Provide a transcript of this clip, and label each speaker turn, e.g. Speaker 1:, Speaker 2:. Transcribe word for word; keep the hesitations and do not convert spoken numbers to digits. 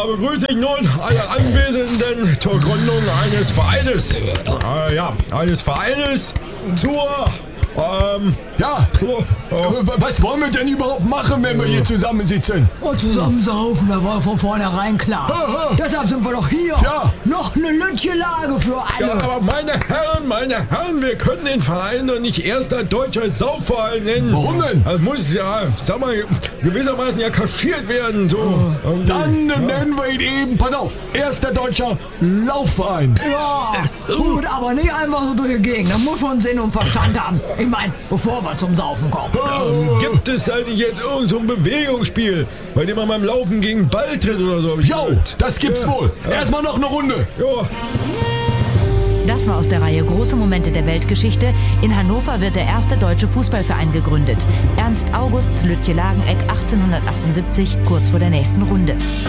Speaker 1: begrüße ich nun alle Anwesenden zur Gründung eines Vereines. Äh, ja, eines Vereines zur... Ähm,
Speaker 2: ja,
Speaker 1: oh, oh.
Speaker 2: Was wollen wir denn überhaupt machen, wenn wir hier zusammensitzen?
Speaker 3: Oh, zusammen saufen, da war von vornherein klar.
Speaker 2: Aha.
Speaker 3: Deshalb sind wir doch hier.
Speaker 2: Ja.
Speaker 3: Noch eine Lütchenlage für alle.
Speaker 1: Ja, aber meine Herren, meine Herren, wir können den Verein doch nicht erster deutscher Saufverein nennen.
Speaker 2: Warum denn?
Speaker 1: Das muss ja, sag mal, gewissermaßen ja kaschiert werden. So. Irgendwie.
Speaker 2: Dann
Speaker 1: ja.
Speaker 2: nennen wir ihn eben, pass auf, erster deutscher Laufverein.
Speaker 3: Ja, gut, aber nicht einfach so durch die Gegend. Das muss schon Sinn und Verstand haben. Ich meine, bevor wir zum Saufen kommen.
Speaker 1: Ähm, gibt es da nicht jetzt irgend so ein Bewegungsspiel, bei dem man beim Laufen gegen den Ball tritt oder so? Hab ich
Speaker 2: Jo,
Speaker 1: gehört.
Speaker 2: das gibt's
Speaker 1: Ja.
Speaker 2: wohl. Erstmal noch eine Runde.
Speaker 1: Ja.
Speaker 4: Das war aus der Reihe Große Momente der Weltgeschichte. In Hannover wird der erste deutsche Fußballverein gegründet. Ernst Augusts Lütje Lageneck achtzehnhundertachtundsiebzig, kurz vor der nächsten Runde.